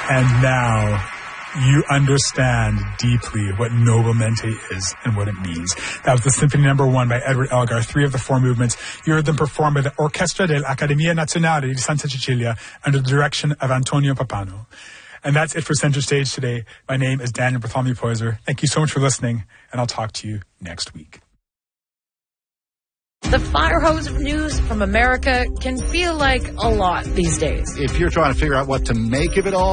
And now you understand deeply what Noble Mente is and what it means. That was the Symphony No. 1 by Edward Elgar, 3 of the 4 movements. You heard them performed by the Orchestra dell'Accademia Nazionale di Santa Cecilia under the direction of Antonio Pappano. And that's it for Center Stage today. My name is Daniel Bartholomew Poyser. Thank you so much for listening, and I'll talk to you next week. The fire hose of news from America can feel like a lot these days. If you're trying to figure out what to make of it all,